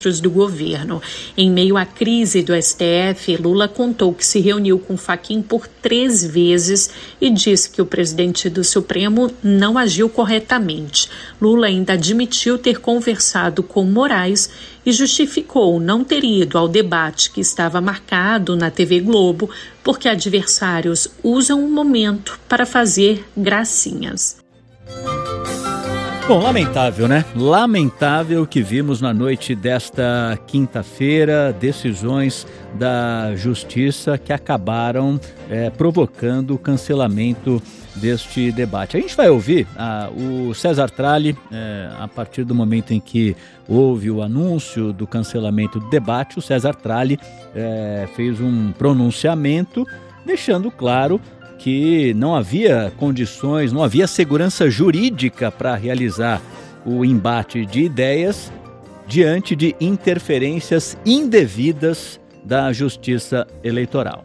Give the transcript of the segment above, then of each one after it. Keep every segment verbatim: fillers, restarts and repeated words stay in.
do governo. Em meio à crise do S T F, Lula contou que se reuniu com Fachin por três vezes e disse que o presidente do Supremo não agiu corretamente. Lula ainda admitiu ter conversado com Moraes e justificou não ter ido ao debate que estava marcado na T V Globo porque adversários usam o momento para fazer gracinhas. Bom, lamentável, né? Lamentável que vimos na noite desta quinta-feira decisões da Justiça que acabaram é, provocando o cancelamento deste debate. A gente vai ouvir ah, o César Tralli, é, a partir do momento em que houve o anúncio do cancelamento do debate, o César Tralli é, fez um pronunciamento deixando claro que não havia condições, não havia segurança jurídica para realizar o embate de ideias diante de interferências indevidas da Justiça Eleitoral.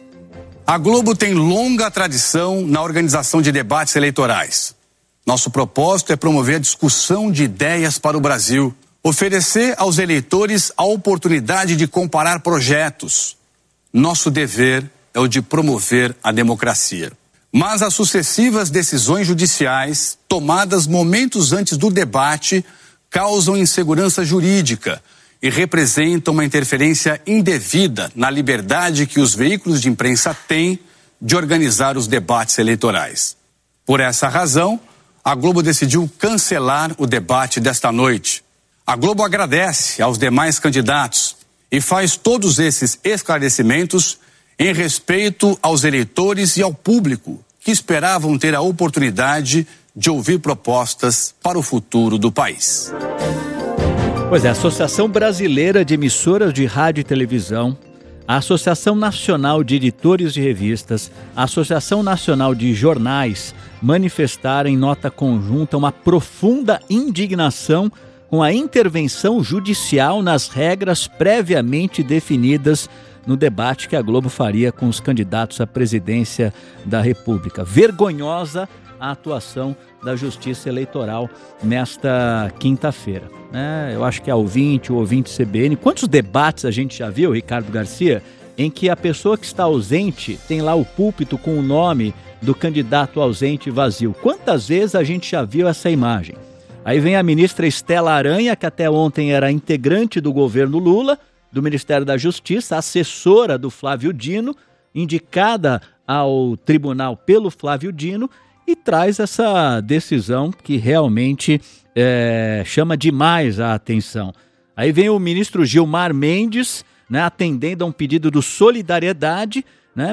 A Globo tem longa tradição na organização de debates eleitorais. Nosso propósito é promover a discussão de ideias para o Brasil, oferecer aos eleitores a oportunidade de comparar projetos. Nosso dever é o de promover a democracia. Mas as sucessivas decisões judiciais, tomadas momentos antes do debate, causam insegurança jurídica e representam uma interferência indevida na liberdade que os veículos de imprensa têm de organizar os debates eleitorais. Por essa razão, a Globo decidiu cancelar o debate desta noite. A Globo agradece aos demais candidatos e faz todos esses esclarecimentos em respeito aos eleitores e ao público que esperavam ter a oportunidade de ouvir propostas para o futuro do país. Pois é, a Associação Brasileira de Emissoras de Rádio e Televisão, a Associação Nacional de Editores de Revistas, a Associação Nacional de Jornais manifestaram em nota conjunta uma profunda indignação com a intervenção judicial nas regras previamente definidas no debate que a Globo faria com os candidatos à presidência da República. Vergonhosa a atuação da Justiça Eleitoral nesta quinta-feira. É, eu acho que a ouvinte, o ouvinte C B N, quantos debates a gente já viu, Ricardo Garcia, em que a pessoa que está ausente tem lá o púlpito com o nome do candidato ausente vazio? Quantas vezes a gente já viu essa imagem? Aí vem a ministra Estela Aranha, que até ontem era integrante do governo Lula, do Ministério da Justiça, assessora do Flávio Dino, indicada ao tribunal pelo Flávio Dino, e traz essa decisão que realmente é, chama demais a atenção. Aí vem o ministro Gilmar Mendes, né, atendendo a um pedido do Solidariedade, né,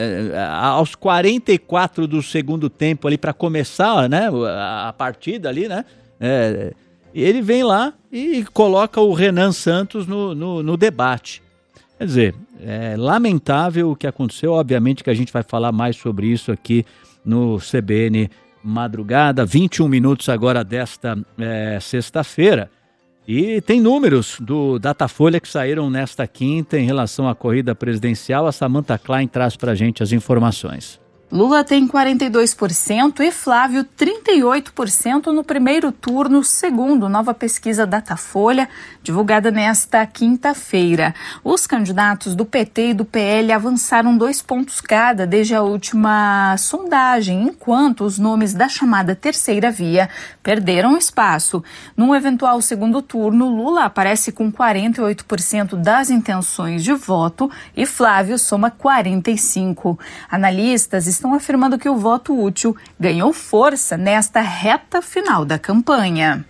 aos quarenta e quatro do segundo tempo ali para começar, né, a partida ali, né, é, ele vem lá e coloca o Renan Santos no, no, no debate. Quer dizer, é lamentável o que aconteceu. Obviamente que a gente vai falar mais sobre isso aqui no C B N Madrugada, vinte e um minutos agora desta é, sexta-feira. E tem números do Datafolha que saíram nesta quinta em relação à corrida presidencial. A Samantha Klein traz para a gente as informações. Lula tem quarenta e dois por cento e Flávio trinta e oito por cento no primeiro turno, segundo nova pesquisa Datafolha, divulgada nesta quinta-feira. Os candidatos do P T e do P L avançaram dois pontos cada desde a última sondagem, enquanto os nomes da chamada terceira via perderam espaço. Num eventual segundo turno, Lula aparece com quarenta e oito por cento das intenções de voto e Flávio soma quarenta e cinco por cento. Analistas estão afirmando que o voto útil ganhou força nesta reta final da campanha.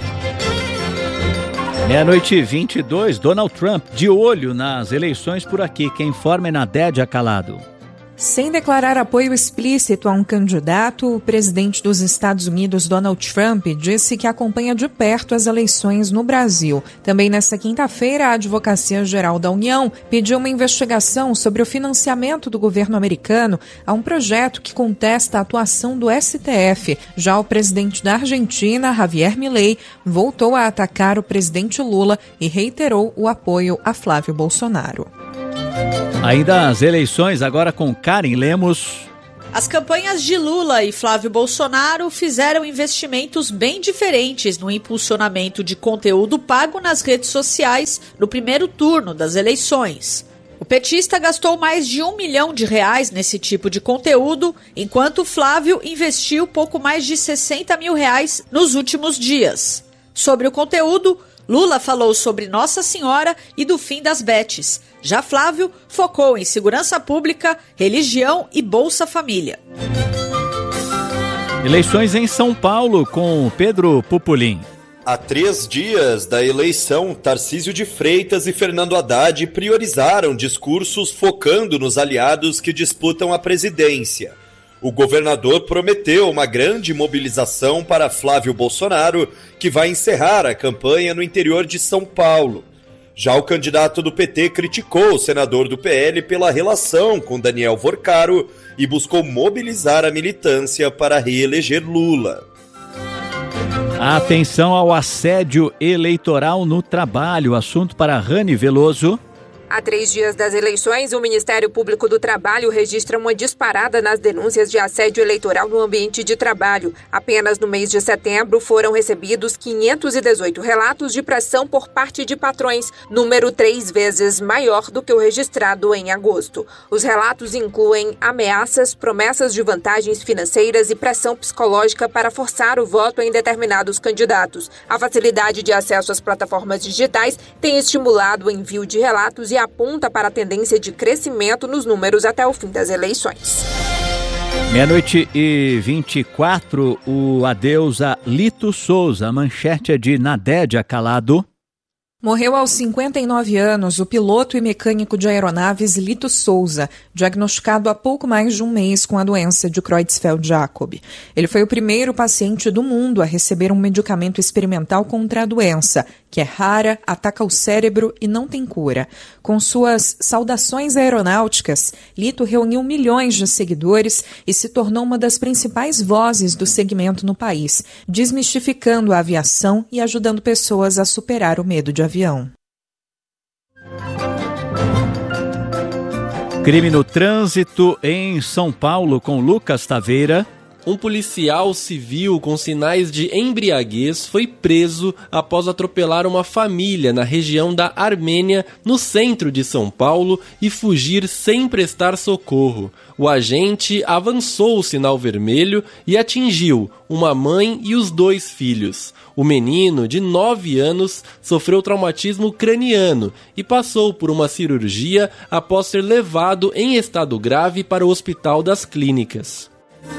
Meia-noite e vinte e dois, Donald Trump de olho nas eleições por aqui. Quem informa é Nadédia Calado. Sem declarar apoio explícito a um candidato, o presidente dos Estados Unidos, Donald Trump, disse que acompanha de perto as eleições no Brasil. Também nesta quinta-feira, a Advocacia Geral da União pediu uma investigação sobre o financiamento do governo americano a um projeto que contesta a atuação do S T F. Já o presidente da Argentina, Javier Milei, voltou a atacar o presidente Lula e reiterou o apoio a Flávio Bolsonaro. Ainda as eleições, agora com Karen Lemos. As campanhas de Lula e Flávio Bolsonaro fizeram investimentos bem diferentes no impulsionamento de conteúdo pago nas redes sociais no primeiro turno das eleições. O petista gastou mais de um milhão de reais nesse tipo de conteúdo, enquanto Flávio investiu pouco mais de sessenta mil reais nos últimos dias. Sobre o conteúdo, Lula falou sobre Nossa Senhora e do fim das betes. Já Flávio focou em segurança pública, religião e Bolsa Família. Eleições em São Paulo com Pedro Pupolin. Há três dias da eleição, Tarcísio de Freitas e Fernando Haddad priorizaram discursos focando nos aliados que disputam a presidência. O governador prometeu uma grande mobilização para Flávio Bolsonaro, que vai encerrar a campanha no interior de São Paulo. Já o candidato do P T criticou o senador do P L pela relação com Daniel Vorcaro e buscou mobilizar a militância para reeleger Lula. Atenção ao assédio eleitoral no trabalho. Assunto para Rani Veloso. Há três dias das eleições, o Ministério Público do Trabalho registra uma disparada nas denúncias de assédio eleitoral no ambiente de trabalho. Apenas no mês de setembro foram recebidos quinhentos e dezoito relatos de pressão por parte de patrões, número três vezes maior do que o registrado em agosto. Os relatos incluem ameaças, promessas de vantagens financeiras e pressão psicológica para forçar o voto em determinados candidatos. A facilidade de acesso às plataformas digitais tem estimulado o envio de relatos e aponta para a tendência de crescimento nos números até o fim das eleições. Meia-noite e vinte e quatro, o adeus a Lito Souza. A manchete é de Nadédia Calado. Morreu aos cinquenta e nove anos o piloto e mecânico de aeronaves Lito Souza, diagnosticado há pouco mais de um mês com a doença de Creutzfeldt-Jakob. Ele foi o primeiro paciente do mundo a receber um medicamento experimental contra a doença, que é rara, ataca o cérebro e não tem cura. Com suas saudações aeronáuticas, Lito reuniu milhões de seguidores e se tornou uma das principais vozes do segmento no país, desmistificando a aviação e ajudando pessoas a superar o medo de avião. Crime no trânsito em São Paulo com Lucas Taveira. Um policial civil com sinais de embriaguez foi preso após atropelar uma família na região da Armênia, no centro de São Paulo, e fugir sem prestar socorro. O agente avançou o sinal vermelho e atingiu uma mãe e os dois filhos. O menino, de nove anos, sofreu traumatismo craniano e passou por uma cirurgia após ser levado em estado grave para o Hospital das Clínicas.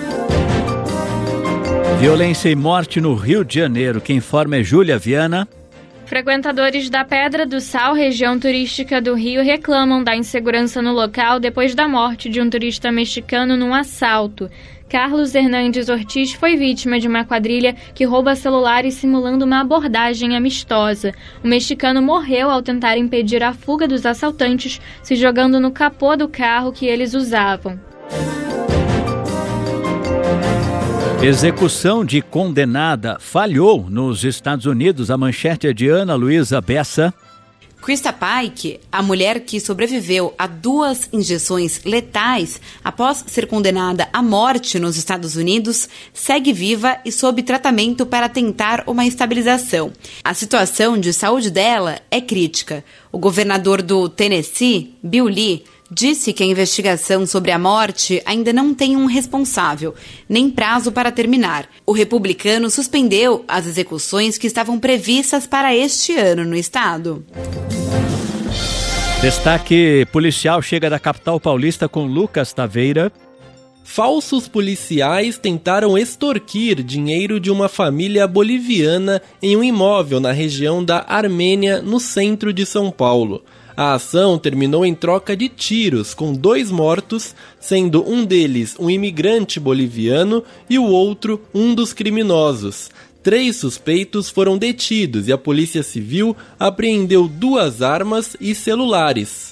Violência e morte no Rio de Janeiro. Quem informa é Júlia Viana. Frequentadores da Pedra do Sal, região turística do Rio, reclamam da insegurança no local depois da morte de um turista mexicano num assalto. Carlos Hernandes Ortiz foi vítima de uma quadrilha que rouba celulares simulando uma abordagem amistosa. O mexicano morreu ao tentar impedir a fuga dos assaltantes, se jogando no capô do carro que eles usavam. Execução de condenada falhou nos Estados Unidos. A manchete é de Ana Luísa Bessa. Krista Pike, a mulher que sobreviveu a duas injeções letais após ser condenada à morte nos Estados Unidos, segue viva e sob tratamento para tentar uma estabilização. A situação de saúde dela é crítica. O governador do Tennessee, Bill Lee, disse que a investigação sobre a morte ainda não tem um responsável, nem prazo para terminar. O republicano suspendeu as execuções que estavam previstas para este ano no estado. Destaque policial chega da capital paulista com Lucas Taveira. Falsos policiais tentaram extorquir dinheiro de uma família boliviana em um imóvel na região da Armênia, no centro de São Paulo. A ação terminou em troca de tiros, com dois mortos, sendo um deles um imigrante boliviano e o outro um dos criminosos. Três suspeitos foram detidos e a Polícia Civil apreendeu duas armas e celulares.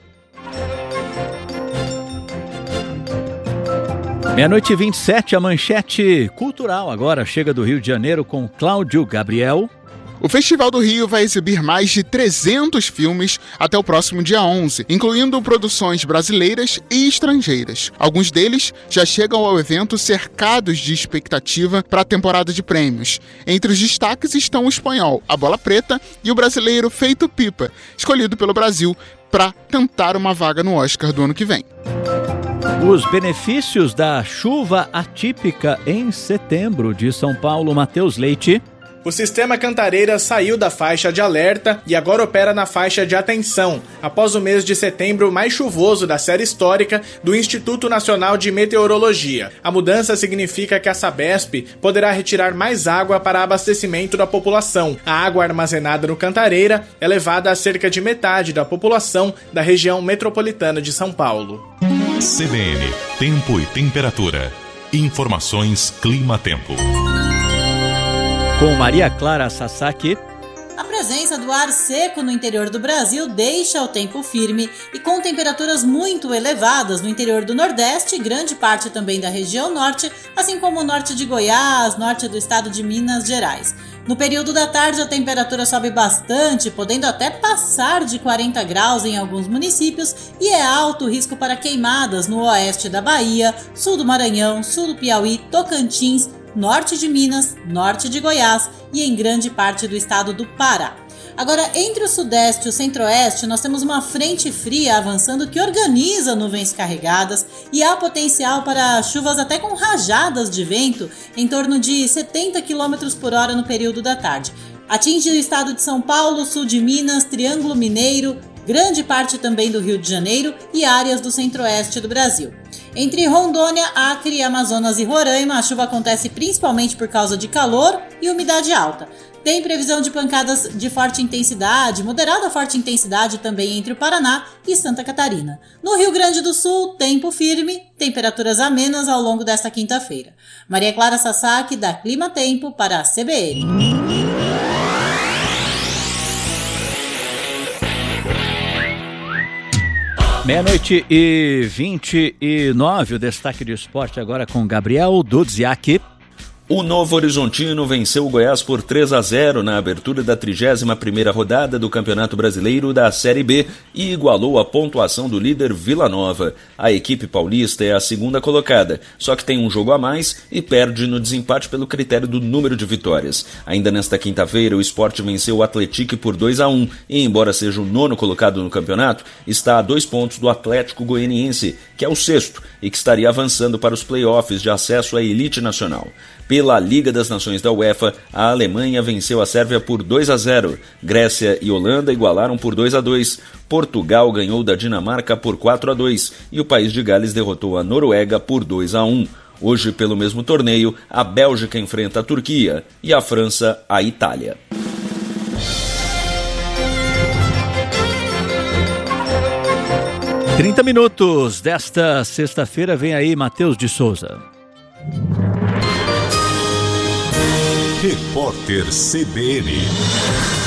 Meia-noite e vinte e sete, a manchete cultural agora chega do Rio de Janeiro com Cláudio Gabriel. O Festival do Rio vai exibir mais de trezentos filmes até o próximo dia onze, incluindo produções brasileiras e estrangeiras. Alguns deles já chegam ao evento cercados de expectativa para a temporada de prêmios. Entre os destaques estão o espanhol A Bola Preta e o brasileiro Feito Pipa, escolhido pelo Brasil para tentar uma vaga no Oscar do ano que vem. Os benefícios da chuva atípica em setembro, de São Paulo, Matheus Leite. O sistema Cantareira saiu da faixa de alerta e agora opera na faixa de atenção, após o mês de setembro mais chuvoso da série histórica do Instituto Nacional de Meteorologia. A mudança significa que a Sabesp poderá retirar mais água para abastecimento da população. A água armazenada no Cantareira é levada a cerca de metade da população da região metropolitana de São Paulo. C B N, Tempo e Temperatura. Informações Clima-Tempo. Com Maria Clara Sasaki. A presença do ar seco no interior do Brasil deixa o tempo firme e com temperaturas muito elevadas no interior do Nordeste e grande parte também da região Norte, assim como o norte de Goiás, norte do estado de Minas Gerais. No período da tarde, a temperatura sobe bastante, podendo até passar de quarenta graus em alguns municípios, e é alto o risco para queimadas no oeste da Bahia, sul do Maranhão, sul do Piauí, Tocantins, norte de Minas, norte de Goiás e em grande parte do estado do Pará. Agora, entre o sudeste e o centro-oeste, nós temos uma frente fria avançando que organiza nuvens carregadas e há potencial para chuvas até com rajadas de vento em torno de setenta quilômetros por hora no período da tarde. Atinge o estado de São Paulo, sul de Minas, Triângulo Mineiro, grande parte também do Rio de Janeiro e áreas do centro-oeste do Brasil. Entre Rondônia, Acre, Amazonas e Roraima, a chuva acontece principalmente por causa de calor e umidade alta. Tem previsão de pancadas de forte intensidade, moderada a forte intensidade também entre o Paraná e Santa Catarina. No Rio Grande do Sul, tempo firme, temperaturas amenas ao longo desta quinta-feira. Maria Clara Sasaki, da Clima Tempo, para a C B N. Meia-noite e vinte e nove, o destaque de esporte agora com Gabriel Dudziak. O Novo Horizontino venceu o Goiás por três a zero na abertura da trigésima primeira rodada do Campeonato Brasileiro da Série B e igualou a pontuação do líder Vila Nova. A equipe paulista é a segunda colocada, só que tem um jogo a mais e perde no desempate pelo critério do número de vitórias. Ainda nesta quinta-feira, o Sport venceu o Atlético por dois a um e, embora seja o nono colocado no campeonato, está a dois pontos do Atlético Goianiense, que é o sexto e que estaria avançando para os playoffs de acesso à elite nacional. Pela Liga das Nações da UEFA, a Alemanha venceu a Sérvia por dois a zero, Grécia e Holanda igualaram por dois a dois, Portugal ganhou da Dinamarca por quatro a dois e o país de Gales derrotou a Noruega por dois a um. Hoje, pelo mesmo torneio, a Bélgica enfrenta a Turquia e a França a Itália. trinta minutos desta sexta-feira, vem aí Matheus de Souza. Repórter C B N.